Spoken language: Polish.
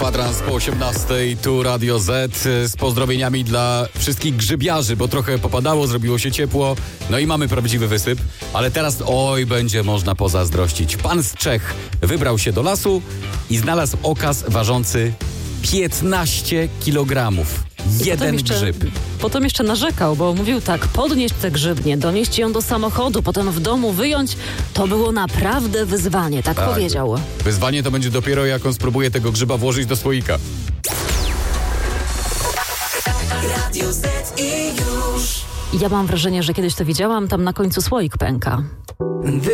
Kwadrans po 18:00, tu Radio Z z pozdrowieniami dla wszystkich grzybiarzy, bo trochę popadało, zrobiło się ciepło, no i mamy prawdziwy wysyp, ale teraz będzie można pozazdrościć. Pan z Czech wybrał się do lasu i znalazł okaz ważący 15 kilogramów. Jeden grzyb. Potem jeszcze narzekał, bo mówił tak: podnieść tę grzybnię, donieść ją do samochodu, potem w domu wyjąć, to było naprawdę wyzwanie, tak powiedział. Wyzwanie to będzie dopiero, jak on spróbuje tego grzyba włożyć do słoika. Radio Z i już. Ja mam wrażenie, że kiedyś to widziałam, tam na końcu słoik pęka.